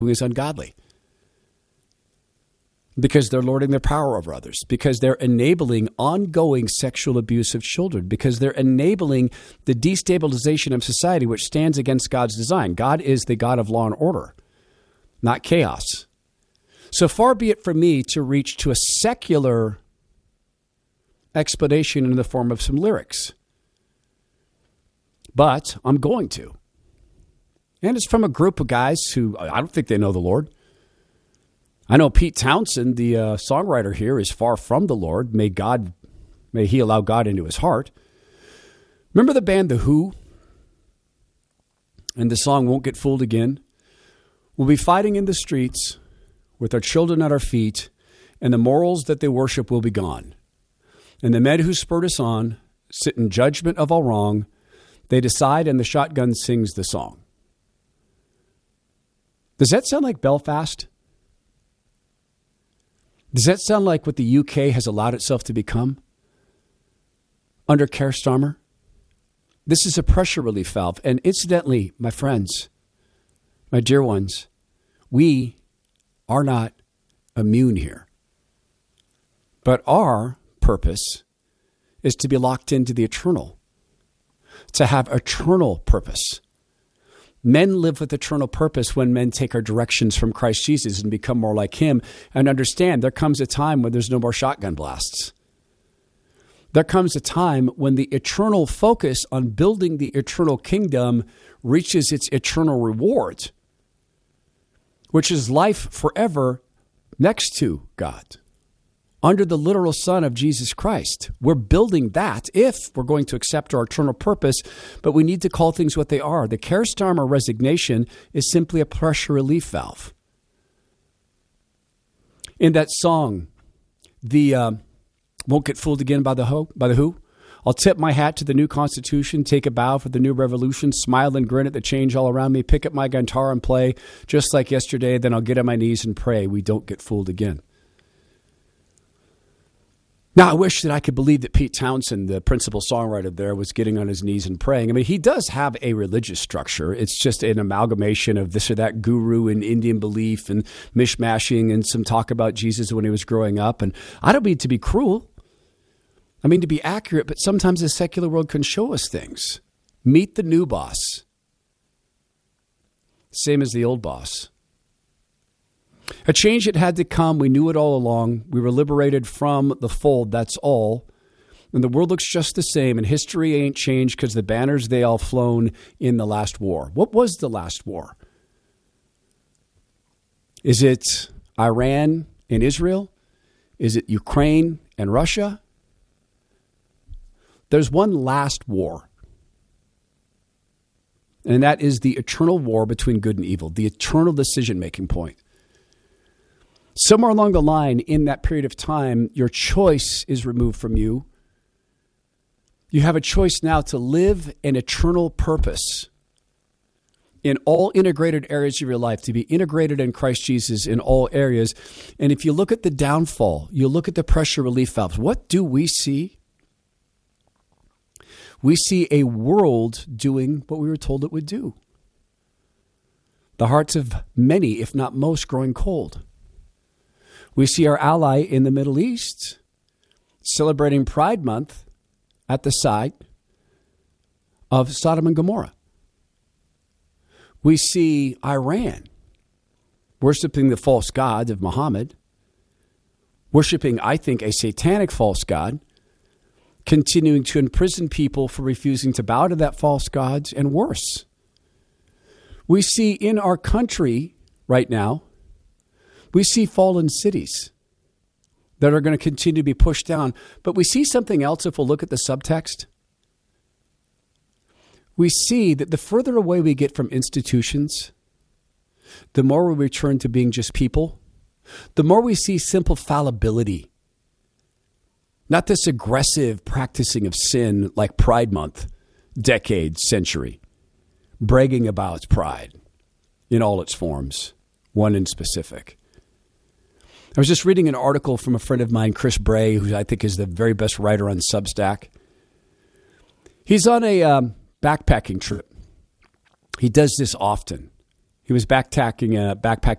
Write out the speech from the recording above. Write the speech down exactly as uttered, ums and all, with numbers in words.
who is ungodly. Because they're lording their power over others, because they're enabling ongoing sexual abuse of children, because they're enabling the destabilization of society, which stands against God's design. God is the God of law and order, not chaos. So far be it from me to reach to a secular explanation in the form of some lyrics. But I'm going to. And it's from a group of guys who, I don't think they know the Lord. I know Pete Townsend, the uh, songwriter here, is far from the Lord. May God, may he allow God into his heart. Remember the band The Who? And the song Won't Get Fooled Again? We'll be fighting in the streets with our children at our feet, and the morals that they worship will be gone. And the men who spurred us on sit in judgment of all wrong. They decide, and the shotgun sings the song. Does that sound like Belfast? Does that sound like what the U K has allowed itself to become under Keir Starmer? This is a pressure relief valve. And incidentally, my friends, my dear ones, we are not immune here. But our purpose is to be locked into the eternal, to have eternal purpose. Men live with eternal purpose when men take our directions from Christ Jesus and become more like him and understand there comes a time when there's no more shotgun blasts. There comes a time when the eternal focus on building the eternal kingdom reaches its eternal reward, which is life forever next to God, under the literal Son of Jesus Christ. We're building that if we're going to accept our eternal purpose, but we need to call things what they are. The Keir Starmer resignation is simply a pressure relief valve. In that song, the uh, Won't Get Fooled Again by the, Ho, by the Who, I'll tip my hat to the new Constitution, take a bow for the new revolution, smile and grin at the change all around me, pick up my guitar and play just like yesterday, then I'll get on my knees and pray we don't get fooled again. Now, I wish that I could believe that Pete Townsend, the principal songwriter there, was getting on his knees and praying. I mean, he does have a religious structure. It's just an amalgamation of this or that guru and Indian belief and mishmashing and some talk about Jesus when he was growing up. And I don't mean to be cruel. I mean to be accurate, but sometimes the secular world can show us things. Meet the new boss. Same as the old boss. A change that had to come. We knew it all along. We were liberated from the fold. That's all. And the world looks just the same. And history ain't changed because the banners, they all flown in the last war. What was the last war? Is it Iran and Israel? Is it Ukraine and Russia? There's one last war. And that is the eternal war between good and evil, the eternal decision-making point. Somewhere along the line in that period of time, your choice is removed from you. You have a choice now to live an eternal purpose in all integrated areas of your life, to be integrated in Christ Jesus in all areas. And if you look at the downfall, you look at the pressure relief valves, what do we see? We see a world doing what we were told it would do. The hearts of many, if not most, growing cold. We see our ally in the Middle East celebrating Pride Month at the site of Sodom and Gomorrah. We see Iran worshiping the false god of Muhammad, worshiping, I think, a satanic false god, continuing to imprison people for refusing to bow to that false god, and worse. We see in our country right now, we see fallen cities that are going to continue to be pushed down. But we see something else if we'll look at the subtext. We see that the further away we get from institutions, the more we return to being just people, the more we see simple fallibility. Not this aggressive practicing of sin like Pride Month, decade, century, bragging about pride in all its forms, one in specific. I was just reading an article from a friend of mine, Chris Bray, who I think is the very best writer on Substack. He's on a um, backpacking trip. He does this often. He was backpacking, uh, backpacking